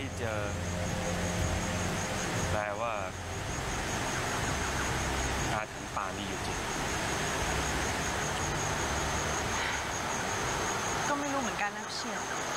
ที่เจอแปลว่าอาถรรพ์ป่ามีอยู่จริงก็ไม่รู้เหมือนกันนะพี่เชียว